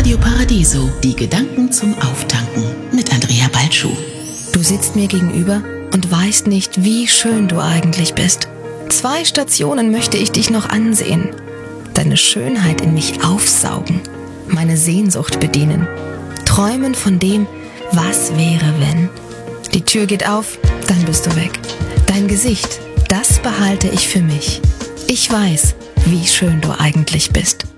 Radio Paradiso, die Gedanken zum Auftanken mit Andrea Balschuh. Du sitzt mir gegenüber und weißt nicht, wie schön du eigentlich bist. 2 Stationen möchte ich dich noch ansehen. Deine Schönheit in mich aufsaugen, meine Sehnsucht bedienen, träumen von dem, was wäre, wenn. Die Tür geht auf, dann bist du weg. Dein Gesicht, das behalte ich für mich. Ich weiß, wie schön du eigentlich bist.